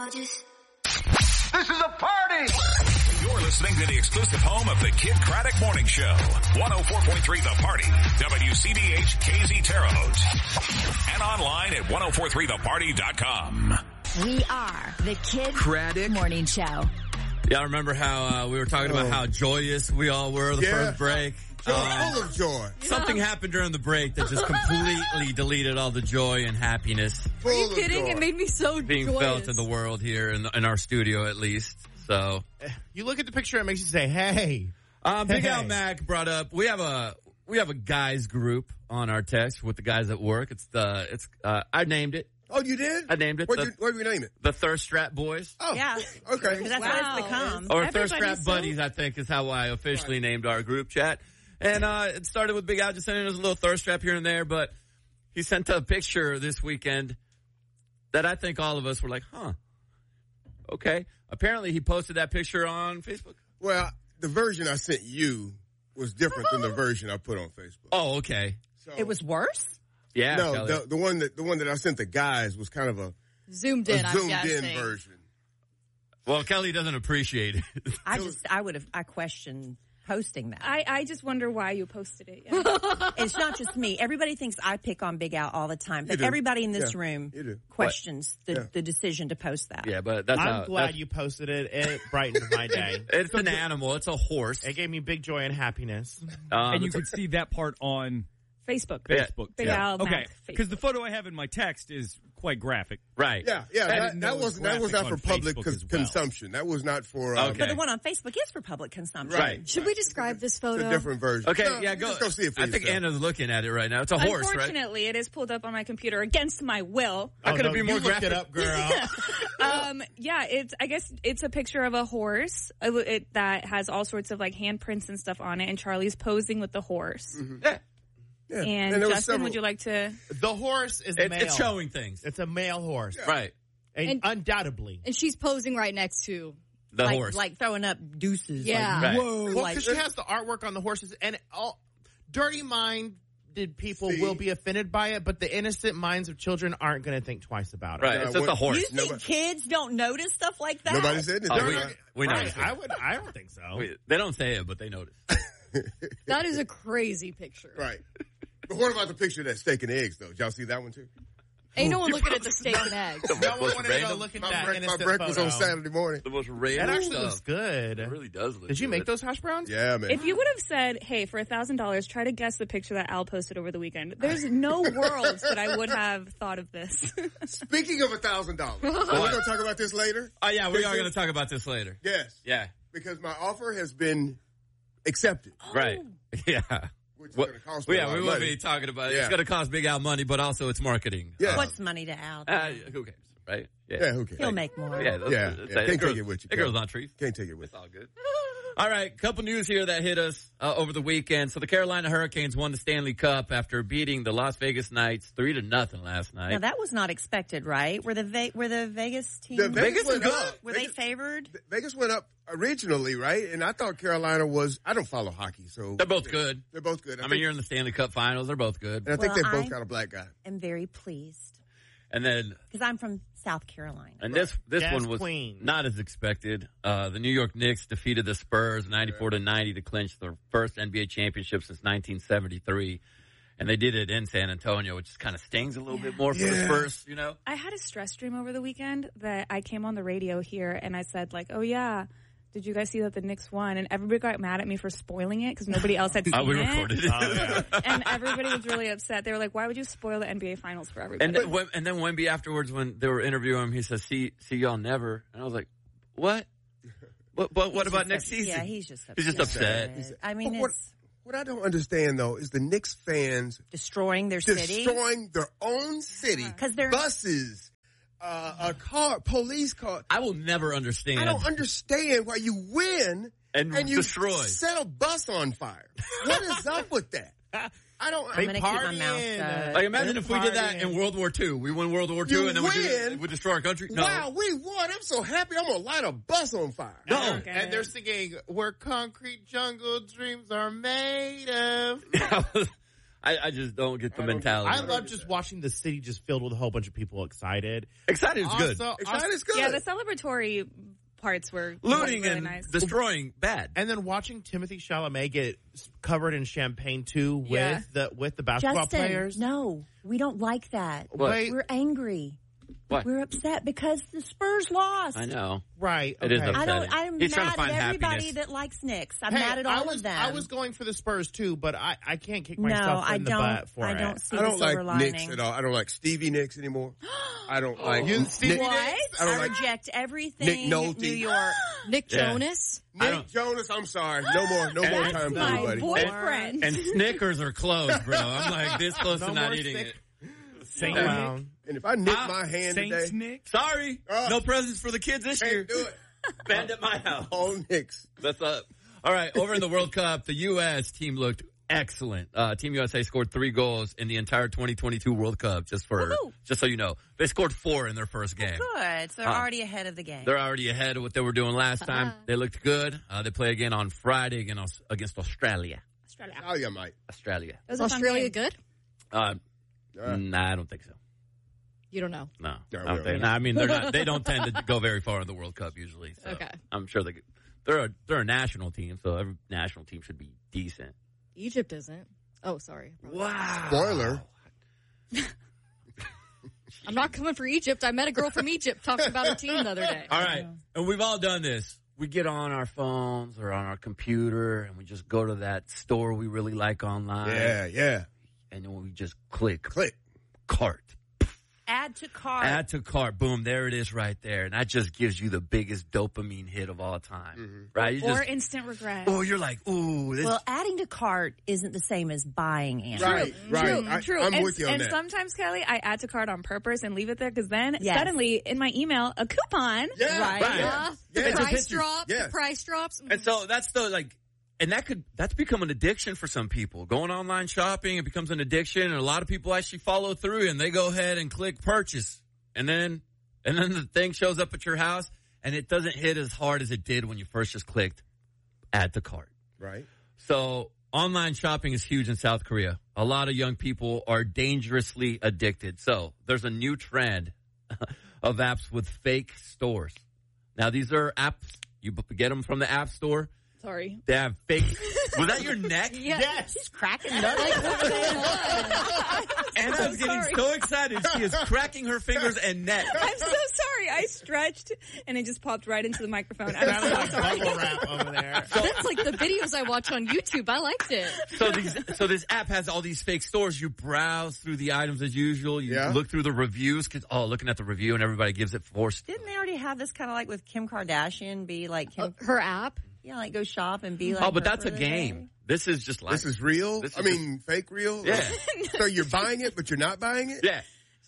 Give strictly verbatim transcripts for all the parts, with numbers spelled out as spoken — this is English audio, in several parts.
This is a party! You're listening to the exclusive home of the Kid Craddock Morning Show. one oh four point three The Party. W C B H K Z Terre Haute. And online at ten forty-three the party dot com. We are the Kid Craddock Morning Show. Y'all remember how uh, we were talking about how joyous we all were the Yeah. first break? Joy, Um, full of joy. Something happened during the break that just completely deleted all the joy and happiness Full Are you of kidding? joy. It made me so being joyous. felt in the world here, in, in our studio at least. So, You look at the picture, it makes you say, hey. um, Big Hey. Al Mac brought up, we have a, we have a guys group on our text with the guys at work. It's the, it's, uh, I named it. Oh, you did? I named it. What'd The, you, what did you name it? the Thirst Trap Boys. Oh, Yeah. okay. Because that's Wow. what it's become. Or Everybody's Thirst Trap so- Buddies, I think, is how I officially named our group chat. And uh it started with Big Al just sending us a little thirst trap here and there, but he sent a picture this weekend that I think all of us were like, huh, okay. Apparently he posted that picture on Facebook. Well, the version I sent you was different than the version I put on Facebook. Oh, okay. So, It was worse? Yeah, no, Kelly. the, the one that the one that I sent the guys was kind of a, Zoomed a in, I'm zoomed guessing. in version. Well, Kelly doesn't appreciate it. I just, I would have, I questioned posting that. I, I just wonder why you posted it. Yeah. It's not just me. Everybody thinks I pick on Big Al all the time, but do. everybody in this Yeah, room you do. questions the, Yeah. the decision to post that. Yeah, but that's I'm how, glad that's, you posted it. It brightened my day. it's an animal. It's a horse. It gave me big joy and happiness. Um, And you it's could see that part on Facebook. Yeah. Facebook. Big too. Al Okay, Mac because the Facebook. photo I have in my text is quite graphic. right. Yeah, yeah. I That, didn't know that it was was that was not for graphic on public Facebook cons- as well. consumption. That was not for. Um, Okay. But the one on Facebook is for public consumption. Right. Should we describe this It's photo? a different version. Okay, No, yeah, you go. Just go see it for I think yourself. Anna's looking at it right now. It's a horse, right? Unfortunately, it is pulled up on my computer against my will. How Oh, could no, it be you more looked graphic? it up, girl. Um, yeah, it's, I guess it's a picture of a horse uh, it, that has all sorts of like handprints and stuff on it, and Charlie's posing with the horse. Yeah. Yeah. And, there was Justin, several- would you like to? The horse is a It, male. it's showing things. It's a male horse. Right. And, And- undoubtedly. And she's posing right next to. The like, horse. Like throwing up deuces. Yeah. Like, Right. whoa. Well, like, because she has the artwork on the horses, and all dirty-minded people See? will be offended by it, but the innocent minds of children aren't going to think twice about it. Right. Yeah, It's just what- a horse. you think Nobody- kids don't notice stuff like that? Nobody said anything. Oh, we, Right. we know. Right, I would. I don't think so. We- they don't say it, but they notice. That is a crazy picture. Right. But what about the picture of that steak and eggs, though? Did y'all see that one, too? Ain't no one looking at the steak and eggs. No one Most wanted to go random- look at My, that break- my innocent breakfast photo. on Saturday morning. The most It random actually stuff. looks good. It really does look Did you good. make those hash browns? Yeah, man. If you would have said, "Hey, for a thousand dollars, try to guess the picture that Al posted over the weekend," there's no world that I would have thought of this. Speaking of a thousand dollars, we're going to talk about this later. Oh, yeah, we are going to talk about this later. Yes, Yeah. because my offer has been accepted, Right. Yeah. which is What- going to cost well, me a yeah, lot we of will money. be talking about it. Yeah. It's going to cost Big Al money, but also it's marketing. Yeah. What's money to Al? Uh, who cares, right? Yeah, who cares? He'll make more. Yeah, that's, Yeah, that's, yeah. that Can't girl- take it with you, That girl's Kelly. on trees. Can't take it with It's all good. All right, couple news here that hit us uh, over the weekend. So the Carolina Hurricanes won the Stanley Cup after beating the Las Vegas Knights three to nothing last night. Now that was not expected, right? Were the Ve- were the Vegas team The Vegas Vegas is went good. up. were Vegas, they favored? Vegas went up originally, right? And I thought Carolina was. I don't follow hockey, so They're both good. They're both good. I mean, think- you're in the Stanley Cup Finals. They're both good. and I think Well, they both I- got a black guy. I'm very pleased And then because I'm from South Carolina. And this this Yes, one was Queen. not as expected. Uh, the New York Knicks defeated the Spurs ninety-four to ninety to clinch their first N B A championship since nineteen seventy-three. And they did it in San Antonio, which kind of stings a little bit more for the Yeah. Spurs, you know? I had a stress dream over the weekend that I came on the radio here and I said like, "Oh yeah, did you guys see that the Knicks won?" And everybody got mad at me for spoiling it because nobody else had seen Uh, we it. recorded it. Oh, yeah. And everybody was really upset. They were like, "Why would you spoil the N B A Finals for everybody?" And then, when- and then Wemby afterwards, when they were interviewing him, he says, see, see y'all never. And I was like, what? But, but what He's about just next upset. season? Yeah, he's just upset. He's just upset. I mean, But what- it's What I don't understand though is the Knicks fans destroying their city. destroying their own city 'Cause they're- buses, uh, a car, police car. I will never understand. I don't understand why you win And you destroy. set a bus on fire. What is up with that? I don't. I'm gonna keep my partying. mouth shut. Like, imagine if we did that Partying. in World War Two. We win World War Two You and then we, win? do, we destroy our country. No. Wow, we won! I'm so happy. I'm gonna light a bus on fire. No. Okay. And they're singing, "Where concrete jungle dreams are made of." I, I just don't get the mentality. I love just watching the city just filled with a whole bunch of people excited. Excited is good. Also- Excited is good. Yeah, the celebratory parts were Looting really and nice. destroying, bad. And then watching Timothy Chalamet get covered in champagne too with Yeah. the with the basketball Justin, players. no, we don't like that. What? Wait, We're angry. What? We're upset because the Spurs lost. I know. right? It is okay. I don't. upsetting. I'm He's trying mad to find at everybody happiness. that likes Knicks. I'm Hey, mad at I all was, of them. I was going for the Spurs too, but I, I can't kick no, myself I in the don't. butt for I it. don't see I don't the silver like lining. Knicks at all. I don't like Stevie Nicks anymore. I don't like You- Nick, Stevie What? I don't I like reject everything. Nick Nolte. New York. Nick Yeah. Jonas. I Nick don't- Jonas. I'm sorry. No more. No more That's time for my anybody. boyfriend. And Snickers are closed, bro. I'm like this close No to not more eating Snick- it. Saint Wow. Nick. And if I nick Ah, my hand Saints today, Nick. Sorry, Oh. no presents for the kids this year. can't do it. Banned at my house. All Knicks. That's up. All right, over in the World Cup, the U S team looked excellent. Uh, Team U S A scored three goals in the entire twenty twenty-two World Cup. Just for, Woohoo. just so you know, they scored four in their first game. Good. So they're Uh, already ahead of the game. They're already ahead of what they were doing last time. They looked good. Uh, they play again on Friday against against Australia. Australia. Oh yeah, Mike. Australia. It was Is a fun Australia game. good? Uh, Uh, nah, I don't think so. You don't know. No, No, I we don't don't. think- nah, I mean they're not. They don't tend to go very far in the World Cup usually. So Okay. I'm sure they. They're a, they're a national team, so every national team should be decent. Egypt isn't. Oh, sorry. Wow. Spoiler. I'm not coming for Egypt. I met a girl from Egypt talking about her team the other day. All right, and we've all done this. We get on our phones or on our computer, and we just go to that store we really like online. Yeah, yeah. And then we just click, Click. cart. Add to cart. Add to cart. Boom, there it is right there. And that just gives you the biggest dopamine hit of all time. Mm-hmm. Right? You Or just, instant regret. oh, you're like, ooh, this well, adding to cart isn't the same as buying Anna. Right, right. True, I, true. I'm and, with you on and that. sometimes, Kelly, I add to cart on purpose and leave it there because then Yes. suddenly in my email, a coupon. Yeah, Right. Right. Yeah. The Yeah. It just price hits you. drops. Yes. The price drops. And so that's the like, and that could, that's become an addiction for some people. Going online shopping, it becomes an addiction, and a lot of people actually follow through and they go ahead and click purchase. And then, and then the thing shows up at your house and it doesn't hit as hard as it did when you first just clicked add to cart. Right. So online shopping is huge in South Korea. A lot of young people are dangerously addicted. So there's a new trend of apps with fake stores. Now these are apps, you b- get them from the app store. Sorry. They have fake. Was that your neck? Yeah. Yes. She's cracking up. Like, what's going on? Anna's getting sorry. so excited. She is cracking her fingers and neck. I'm so sorry. I stretched and it just popped right into the microphone. I'm Sounded so like sorry. bubble wrap over there. That's like the videos I watch on YouTube. I liked it. So these, so this app has all these fake stores. You browse through the items as usual. You Yeah. look through the reviews because oh, looking at the review and everybody gives it four. St- Didn't they already have this kind of like with Kim Kardashian? Be like Kim, Her app. yeah, like go shop and be like. oh, but her that's for a the game. day. This is just like This is real. This is I mean, fake real. Yeah. So you're buying it, but you're not buying it. yeah.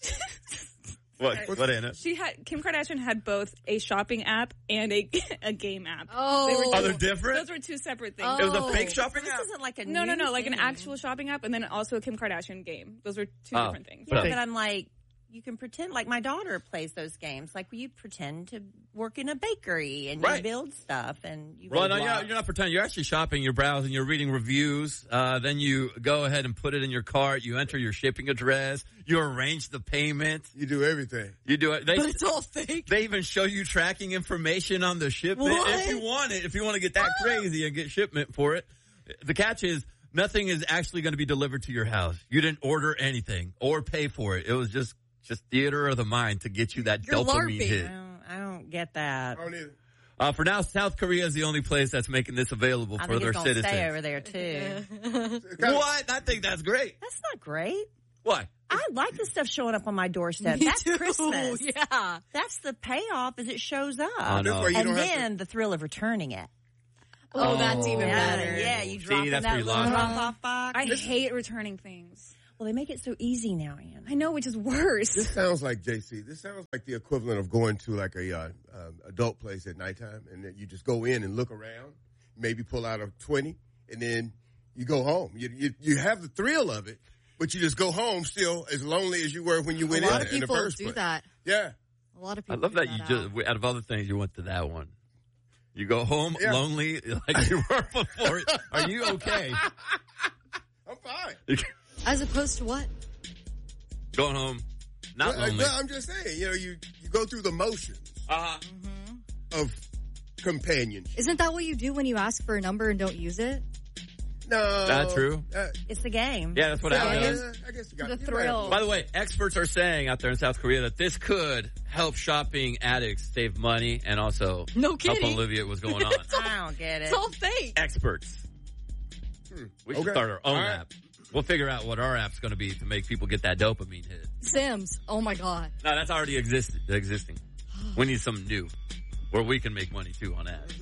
What? What, Anna? She had Kim Kardashian had both a shopping app and a a game app. Oh. They were Oh, two- they're different? Those were two separate things. Oh. It was a fake shopping This app. isn't like a No, no, new no, like an thing. actual shopping app, and then also a Kim Kardashian game. Those are two Oh. different things. Yeah, But- but I'm like, you can pretend like my daughter plays those games. Like you pretend to work in a bakery and Right. you build stuff and you. Well, no, blah. you're, you're not pretending. You're actually shopping. You're browsing. You're reading reviews. Uh, then you go ahead and put it in your cart. You enter your shipping address. You arrange the payment. You do everything. You do it. They, But it's all fake. they even show you tracking information on the shipment What? if you want it. If you want to get that crazy and get shipment for it. The catch is nothing is actually going to be delivered to your house. You didn't order anything or pay for it. It was just just theater of the mind to get you that You're dopamine LARPing. hit. I don't, I don't get that. I don't either. Uh, for now, South Korea is the only place that's making this available I for think their it's gonna citizens. stay over there too. What? I think that's great. That's not great. Why? I like the stuff showing up on my doorstep. Me That's too. Christmas. Yeah. That's the payoff as it shows up. I know. This way you And don't have then the thrill of returning it. Oh, that's even Yeah, better. yeah, you drop in that's that where you little lost it. drop-off box. I hate returning things. Well, they make it so easy now, Ann. I know, which is worse. This sounds like J C. This sounds like the equivalent of going to like a uh, um, adult place at nighttime, and then you just go in and look around, maybe pull out a twenty, and then you go home. You you, you have the thrill of it, but you just go home still as lonely as you were when you A went lot in, of in the people first do place. that. Yeah, A lot of I people. love do that you out. just, out of other things, you went to that one. You go home Yeah. lonely like you were before. Are you okay? I'm fine. As opposed to what? Going home, not well, lonely. Well, I'm just saying, you know, you, you go through the motions Uh-huh. of companionship. Isn't that what you do when you ask for a number and don't use it? No. That's true. Uh, It's the game. Yeah, that's what Yeah, happens. uh, I guess you got The you thrill. By the way, experts are saying out there in South Korea that this could help shopping addicts save money and also No help kidding. alleviate what's going on. I don't get it. It's all fake. Experts. Hmm. We should Okay. start our own All right. app. We'll figure out what our app's going to be to make people get that dopamine hit. Sims. Oh my God. No, that's already existed, existing. We need something new where we can make money too on ads.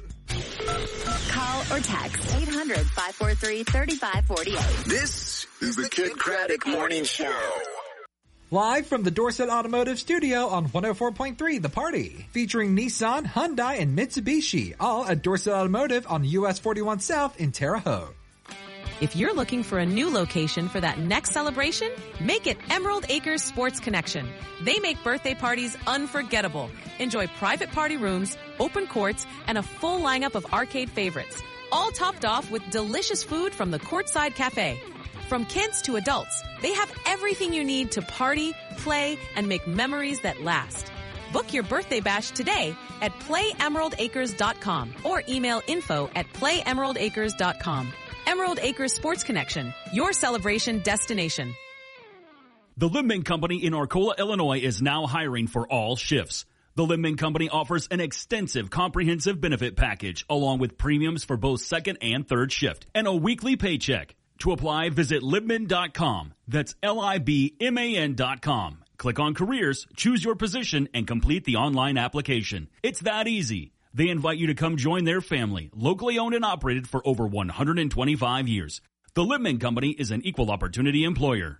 Call or text eight hundred, five four three, three five four eight. This is the Kid Craddock Morning Show. Live from the Dorset Automotive Studio on one oh four point three The Party. Featuring Nissan, Hyundai, and Mitsubishi. All at Dorset Automotive on U S forty-one South in Terre Haute. If you're looking for a new location for that next celebration, make it Emerald Acres Sports Connection. They make birthday parties unforgettable. Enjoy private party rooms, open courts, and a full lineup of arcade favorites. All topped off with delicious food from the Courtside Cafe. From kids to adults, they have everything you need to party, play, and make memories that last. Book your birthday bash today at play emerald acres dot com or email info at play emerald acres dot com. Emerald Acres Sports Connection, your celebration destination. The Libman Company in Arcola, Illinois is now hiring for all shifts. The Libman Company offers an extensive comprehensive benefit package along with premiums for both second and third shift and a weekly paycheck. To apply, visit libman dot com. That's L I B M A N dot com. Click on careers, choose your position, and complete the online application. It's that easy. They invite you to come join their family, locally owned and operated for over one hundred twenty-five years. The Libman Company is an equal opportunity employer.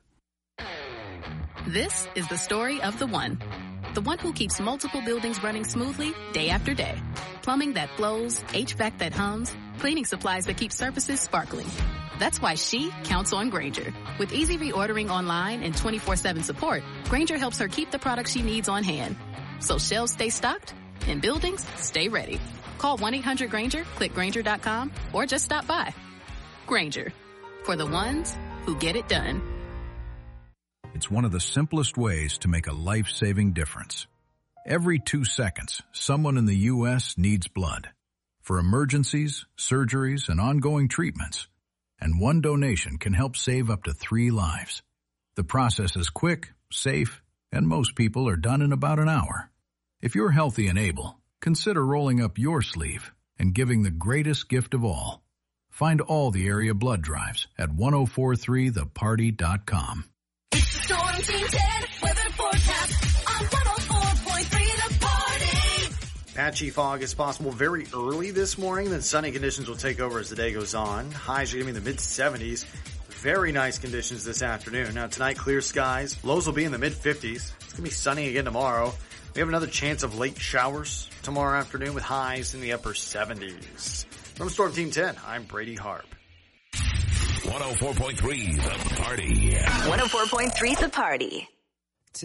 This is the story of the one. The one who keeps multiple buildings running smoothly day after day. Plumbing that flows, H V A C that hums, cleaning supplies that keep surfaces sparkling. That's why she counts on Grainger. With easy reordering online and twenty-four seven support, Grainger helps her keep the products she needs on hand. So shelves stay stocked and buildings stay ready. Call one eight hundred Grainger, click Grainger dot com, or just stop by. Grainger, for the ones who get it done. It's one of the simplest ways to make a life-saving difference. Every two seconds, someone in the U S needs blood for emergencies, surgeries, and ongoing treatments. And one donation can help save up to three lives. The process is quick, safe, and most people are done in about an hour. If you're healthy and able, consider rolling up your sleeve and giving the greatest gift of all. Find all the area blood drives at ten forty-three the party dot com. Storm Team ten, weather forecast on one oh four point three The Party. Patchy fog is possible very early this morning, then sunny conditions will take over as the day goes on. Highs are going to be in the mid seventies. Very nice conditions this afternoon. Now tonight, clear skies. Lows will be in the mid fifties. It's going to be sunny again tomorrow. We have another chance of late showers tomorrow afternoon with highs in the upper seventies. From Storm Team ten, I'm Brady Harp. one oh four point three The Party. one oh four point three The Party.